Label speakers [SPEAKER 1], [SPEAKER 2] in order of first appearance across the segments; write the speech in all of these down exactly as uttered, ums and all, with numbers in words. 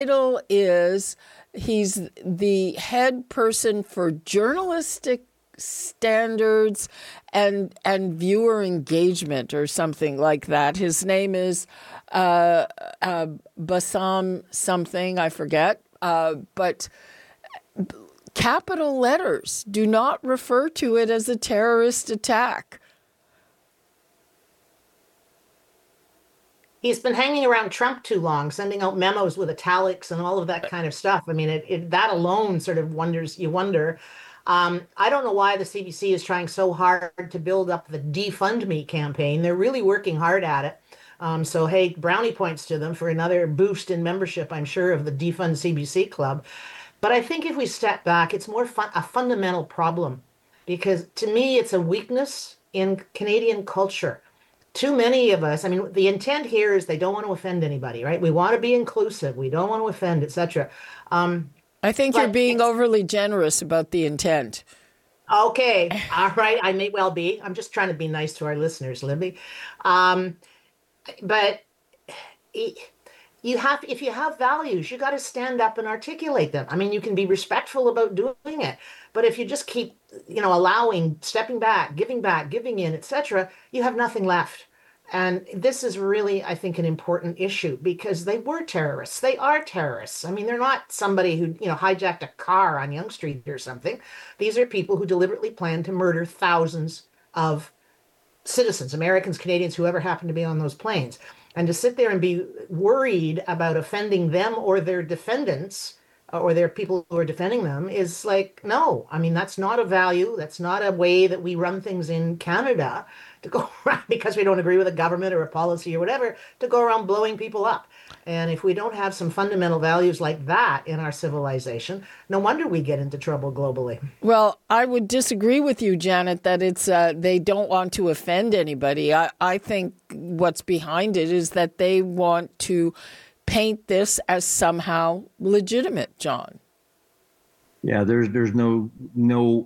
[SPEAKER 1] title is he's the head person for journalistic standards and and viewer engagement or something like that. His name is uh, uh, Bassam something, I forget. Uh, but capital letters do not refer to it as a terrorist attack.
[SPEAKER 2] He's been hanging around Trump too long, sending out memos with italics and all of that kind of stuff. I mean, it, it, that alone sort of wonders, you wonder. Um, I don't know why the C B C is trying so hard to build up the Defund Me campaign. They're really working hard at it. Um, so, hey, brownie points to them for another boost in membership, I'm sure, of the Defund C B C Club. But I think if we step back, it's more fun, a fundamental problem, because to me, it's a weakness in Canadian culture. Too many of us, I mean, the intent here is they don't want to offend anybody, right? We want to be inclusive. We don't want to offend, et cetera. Um,
[SPEAKER 1] I think you're being overly generous about the intent.
[SPEAKER 2] Okay. All right. I may well be. I'm just trying to be nice to our listeners, Libby. Um, but you have, if you have values, you got to stand up and articulate them. I mean, you can be respectful about doing it, but if you just keep, you know, allowing, stepping back, giving back, giving in, et cetera, you have nothing left. And this is really, I think, an important issue because they were terrorists. They are terrorists. I mean, they're not somebody who, you know, hijacked a car on Yonge Street or something. These are people who deliberately planned to murder thousands of citizens, Americans, Canadians, whoever happened to be on those planes. And to sit there and be worried about offending them or their defendants or their people who are defending them is like, no, I mean, that's not a value. That's not a way that we run things in Canada, to go around because we don't agree with a government or a policy or whatever, to go around blowing people up. And if we don't have some fundamental values like that in our civilization, no wonder we get into trouble globally.
[SPEAKER 1] Well, I would disagree with you, Janet, that it's uh, they don't want to offend anybody. I, I think what's behind it is that they want to paint this as somehow legitimate, John.
[SPEAKER 3] Yeah, there's there's no no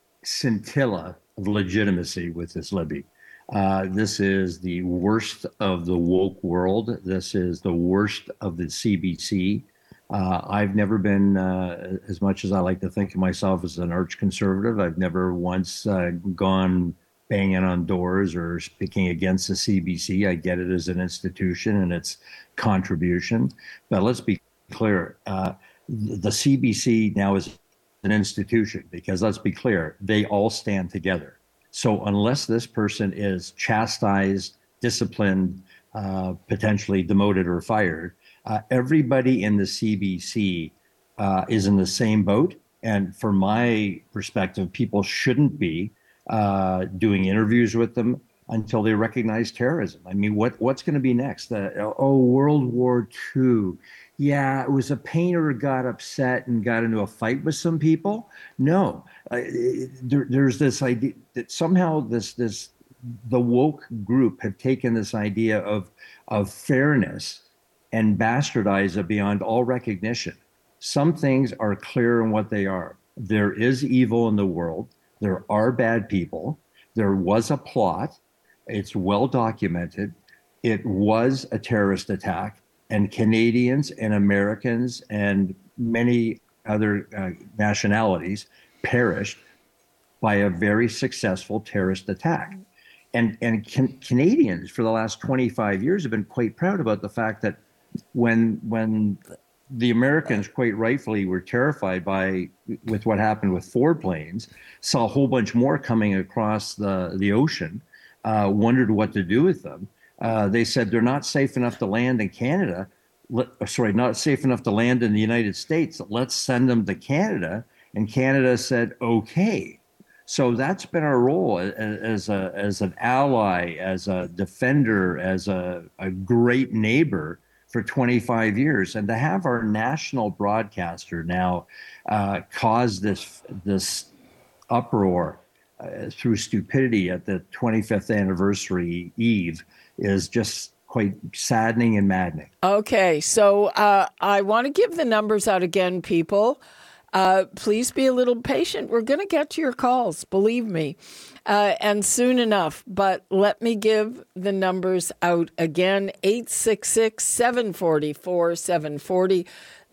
[SPEAKER 3] scintilla of legitimacy with this, Libby. Uh, this is the worst of the woke world. This is the worst of the C B C. Uh, I've never been, uh, as much as I like to think of myself as an arch conservative, I've never once uh, gone banging on doors or speaking against the C B C. I get it as an institution and its contribution. But let's be clear, uh, the C B C now is an institution because, let's be clear, they all stand together. So unless this person is chastised, disciplined, uh, potentially demoted or fired, uh, everybody in the C B C uh, is in the same boat. And from my perspective, people shouldn't be uh, doing interviews with them until they recognize terrorism. I mean, what what's going to be next? Uh, oh, World War Two. Yeah, it was a painter who got upset and got into a fight with some people. No, uh, there, there's this idea that somehow this this the woke group have taken this idea of of fairness and bastardize it beyond all recognition. Some things are clear in what they are. There is evil in the world. There are bad people. There was a plot. It's well documented. It was a terrorist attack. And Canadians and Americans and many other uh, nationalities perished by a very successful terrorist attack. And, and can, Canadians for the last twenty-five years have been quite proud about the fact that when when the Americans quite rightfully were terrified by with what happened with Ford planes, saw a whole bunch more coming across the, the ocean, uh, wondered what to do with them. Uh, they said they're not safe enough to land in Canada. Let, sorry, not safe enough to land in the United States. Let's send them to Canada. And Canada said, okay. So that's been our role as, as, a, as an ally, as a defender, as a, a great neighbor for twenty-five years. And to have our national broadcaster now uh, cause this, this uproar uh, through stupidity at the twenty-fifth anniversary eve is just quite saddening and maddening.
[SPEAKER 1] Okay, so uh, I want to give the numbers out again, people. Uh, please be a little patient. We're going to get to your calls, believe me, uh, and soon enough. But let me give the numbers out again. eight six six, seven four four, seven four zero.